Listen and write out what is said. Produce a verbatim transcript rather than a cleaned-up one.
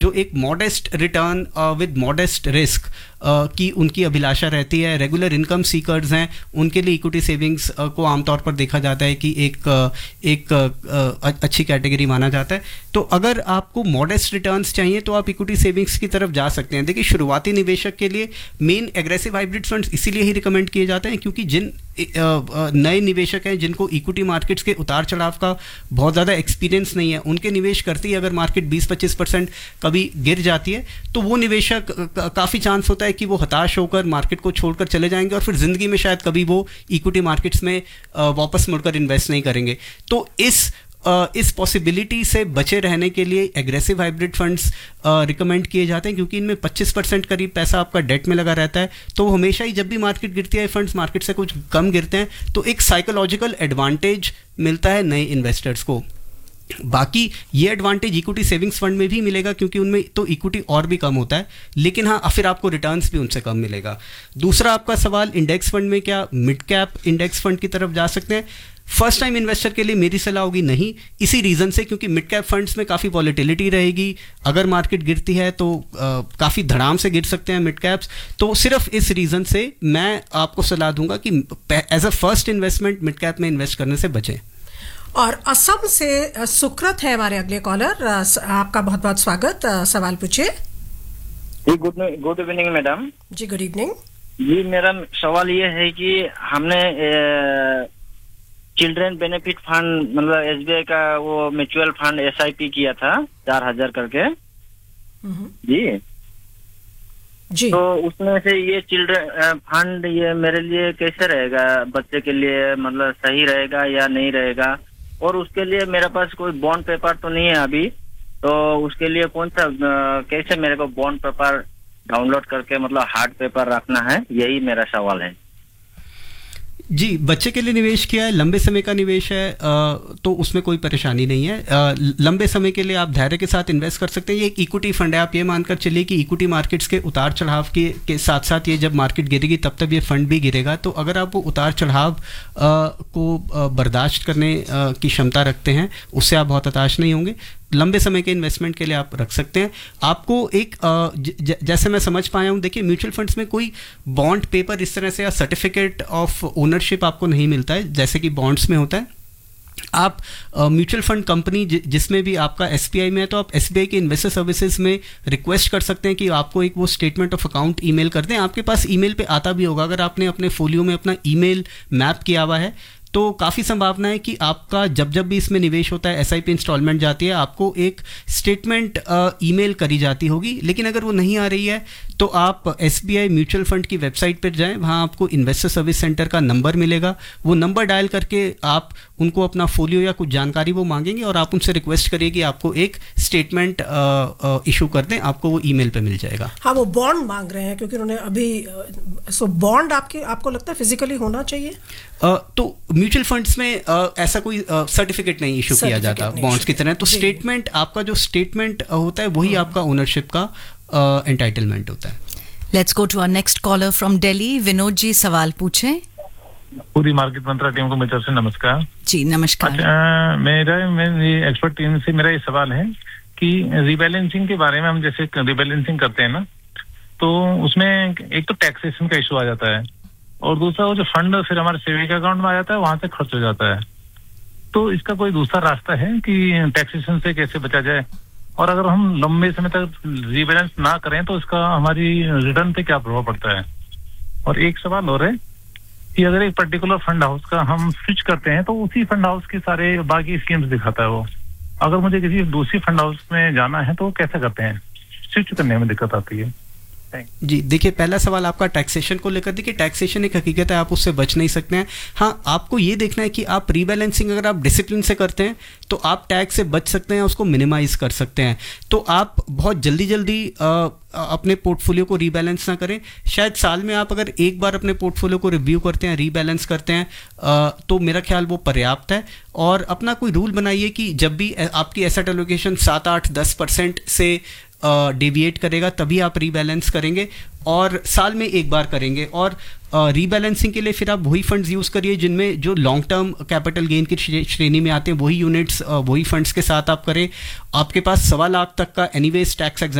जो एक modest return with modest risk की उनकी अभिलाषा रहती है, रेगुलर इनकम सीकर्स हैं, उनके लिए इक्विटी सेविंग्स को आमतौर पर देखा जाता है कि एक एक अच्छी कैटेगरी माना जाता है। तो अगर आपको मॉडेस्ट रिटर्न्स चाहिए तो आप इक्विटी सेविंग्स की तरफ जा सकते हैं। देखिए, शुरुआती निवेशक के लिए मेन एग्रेसिव हाइब्रिड फंड्स इसीलिए ही रिकमेंड किए जाते हैं क्योंकि जिन नए निवेशक हैं जिनको इक्विटी मार्केट्स के उतार चढ़ाव का बहुत ज़्यादा एक्सपीरियंस नहीं है, उनके निवेश करते ही अगर मार्केट बीस पच्चीस परसेंट कभी गिर जाती है तो वो निवेशक काफ़ी चांस होता है कि वो हताश होकर मार्केट को छोड़कर चले जाएंगे और फिर ज़िंदगी में शायद कभी वो इक्विटी मार्केट्स में वापस मुड़कर इन्वेस्ट नहीं करेंगे। तो इस Uh, इस पॉसिबिलिटी से बचे रहने के लिए एग्रेसिव हाइब्रिड फंड्स रिकमेंड किए जाते हैं क्योंकि इनमें पच्चीस परसेंट करीब पैसा आपका डेट में लगा रहता है। तो हमेशा ही जब भी मार्केट गिरती है, फंड्स मार्केट से कुछ कम गिरते हैं तो एक साइकोलॉजिकल एडवांटेज मिलता है नए इन्वेस्टर्स को। बाकी ये एडवांटेज इक्विटी सेविंग्स फंड में भी मिलेगा क्योंकि उनमें तो इक्विटी और भी कम होता है, लेकिन हाँ फिर आपको रिटर्न्स भी उनसे कम मिलेगा। दूसरा आपका सवाल, इंडेक्स फंड में क्या मिड कैप इंडेक्स फंड की तरफ जा सकते हैं? फर्स्ट टाइम इन्वेस्टर के लिए मेरी सलाह होगी नहीं, इसी रीज़न से क्योंकि मिड कैप फंड्स में काफ़ी वॉलेटिलिटी रहेगी। अगर मार्केट गिरती है तो काफ़ी धड़ाम से गिर सकते हैं मिड कैप्स। तो सिर्फ इस रीज़न से मैं आपको सलाह दूंगा कि as a first investment mid cap में इन्वेस्ट करने से बचें। और असम से सुकृत है हमारे अगले कॉलर, आपका बहुत बहुत स्वागत, सवाल पूछिए। जी गुड गुड इवनिंग मैडम। जी गुड इवनिंग। जी मेरा सवाल ये है कि हमने चिल्ड्रन बेनिफिट फंड मतलब एसबीआई का वो म्यूचुअल फंड एसआईपी किया था चार हजार करके जी जी तो उसमें से ये चिल्ड्रन फंड ये मेरे लिए कैसे रहेगा, बच्चे के लिए मतलब सही रहेगा या नहीं रहेगा? और उसके लिए मेरे पास कोई बॉन्ड पेपर तो नहीं है अभी, तो उसके लिए कौन सा कैसे मेरे को बॉन्ड पेपर डाउनलोड करके मतलब हार्ड पेपर रखना है, यही मेरा सवाल है। जी, बच्चे के लिए निवेश किया है, लंबे समय का निवेश है तो उसमें कोई परेशानी नहीं है। लंबे समय के लिए आप धैर्य के साथ इन्वेस्ट कर सकते हैं। ये एक इक्विटी फंड है, आप ये मानकर चलिए कि इक्विटी मार्केट्स के उतार चढ़ाव के के साथ साथ ये जब मार्केट गिरेगी तब तक ये फंड भी गिरेगा। तो अगर आप वो उतार चढ़ाव को बर्दाश्त करने की क्षमता रखते हैं उससे आप बहुत हताश नहीं होंगे। लंबे समय के इन्वेस्टमेंट के लिए आप रख सकते हैं। आपको एक ज, ज, जैसे मैं समझ पाया हूँ, देखिए म्यूचुअल फंड्स में कोई बॉन्ड पेपर इस तरह से या सर्टिफिकेट ऑफ ओनरशिप आपको नहीं मिलता है जैसे कि बॉन्ड्स में होता है। आप म्यूचुअल फंड कंपनी जि, जिसमें भी आपका एसबीआई में है तो आप एसबीआई के इन्वेस्टर सर्विसेज में रिक्वेस्ट कर सकते हैं कि आपको एक वो स्टेटमेंट ऑफ अकाउंट ईमेल कर दें। आपके पास ईमेल पे आता भी होगा, अगर आपने अपने फोलियो में अपना ईमेल मैप किया हुआ है तो काफ़ी संभावना है कि आपका जब जब भी इसमें निवेश होता है, एसआईपी इंस्टॉलमेंट जाती है, आपको एक स्टेटमेंट ईमेल करी जाती होगी। लेकिन अगर वो नहीं आ रही है तो आप एसबीआई म्यूचुअल फंड की वेबसाइट पर जाएं, वहाँ आपको इन्वेस्टर सर्विस सेंटर का नंबर मिलेगा। वो नंबर डायल करके आप उनको अपना फोलियो या कुछ जानकारी वो मांगेंगे और आप उनसे रिक्वेस्ट करिए कि आपको एक स्टेटमेंट इशू कर दें, आपको वो ईमेल पे मिल जाएगा। हाँ, वो बॉन्ड मांग रहे हैं क्योंकि उन्होंने अभी सो बॉन्ड आपके आपको लगता है फिजिकली होना चाहिए? Uh, तो म्यूचुअल फंड्स में uh, ऐसा कोई सर्टिफिकेट uh, नहीं इशू किया जाता बॉन्ड्स की तरह। तो स्टेटमेंट, आपका जो स्टेटमेंट uh, होता है वही आपका ओनरशिप का एंटाइटलमेंट uh, होता है। Let's go to our next collar from Delhi. Vinod ji सवाल पूछें। पूरी मार्केट मंत्रा टीम को मेरी तरफ से नमस्कार। जी नमस्कार। अच्छा, मेरा मेरी एक्सपर्ट टीम से मेरा ये सवाल है कि रिबैलेंसिंग के बारे में, हम जैसे रिबैलेंसिंग करते हैं ना तो उसमें एक तो टैक्सेशन का इशू आ जाता है और दूसरा वो जो फंड फिर हमारे सेविंग अकाउंट में आ जाता है वहां से खर्च हो जाता है। तो इसका कोई दूसरा रास्ता है कि टैक्सेशन से कैसे बचा जाए? और अगर हम लंबे समय तक रीबैलेंस ना करें तो इसका हमारी रिटर्न पे क्या प्रभाव पड़ता है? और एक सवाल और है कि अगर एक पर्टिकुलर फंड हाउस का हम स्विच करते हैं तो उसी फंड हाउस के सारे बाकी स्कीम्स दिखाता है वो। अगर मुझे किसी दूसरी फंड हाउस में जाना है तो कैसे करते हैं? स्विच करने में दिक्कत आती है। जी देखिए, पहला सवाल आपका टैक्सेशन को लेकर, देखिए टैक्सेशन एक हकीकत है, आप उससे बच नहीं सकते हैं। हाँ, आपको ये देखना है कि आप रीबैलेंसिंग अगर आप डिसिप्लिन से करते हैं तो आप टैक्स से बच सकते हैं, उसको मिनिमाइज कर सकते हैं। तो आप बहुत जल्दी जल्दी आ, अपने पोर्टफोलियो को रीबैलेंस ना करें। शायद साल में आप अगर एक बार अपने पोर्टफोलियो को रिव्यू करते हैं, रीबैलेंस करते हैं आ, तो मेरा ख्याल वो पर्याप्त है। और अपना कोई रूल बनाइए कि जब भी आपकी एसेट एलोकेशन सात आठ दस परसेंट से डेविएट uh, करेगा तभी आप रीबैलेंस करेंगे और साल में एक बार करेंगे। और रीबैलेंसिंग uh, के लिए फिर आप वही फंड्स यूज़ करिए जिनमें जो लॉन्ग टर्म कैपिटल गेन की श्रेणी में आते हैं, वही यूनिट्स uh, वही फंड्स के साथ आप करें। आपके पास सवा लाख तक का एनीवेज टैक्स